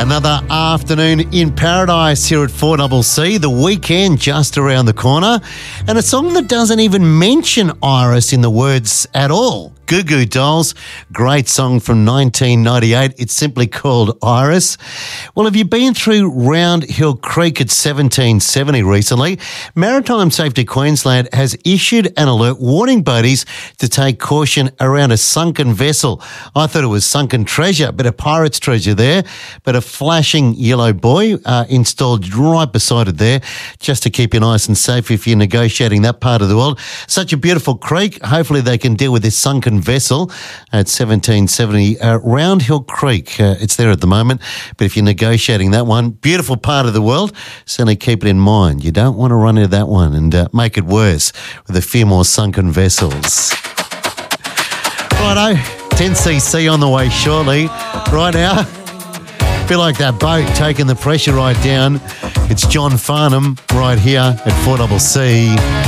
Another afternoon in paradise here at 4CC. The weekend just around the corner. And a song that doesn't even mention Iris in the words at all. Goo Goo Dolls, great song from 1998. It's simply called Iris. Well, have you been through Round Hill Creek at 1770 recently? Maritime Safety Queensland has issued an alert warning boaties to take caution around a sunken vessel. I thought it was sunken treasure, but a pirate's treasure there. But a flashing yellow buoy installed right beside it there, just to keep you nice and safe if you're negotiating that part of the world. Such a beautiful creek. Hopefully they can deal with this sunken vessel at 1770 Round Hill Creek. It's there at the moment, but if you're negotiating that one, beautiful part of the world, certainly keep it in mind. You don't want to run into that one and make it worse with a few more sunken vessels. Righto, 10cc on the way shortly. Right now, feel like that boat taking the pressure right down. It's John Farnham right here at 4CC.